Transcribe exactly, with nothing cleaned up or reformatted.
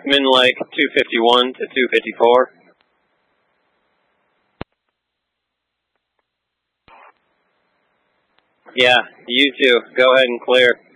I'm in like two fifty-one to two fifty-four. Yeah, you too. Go ahead and clear.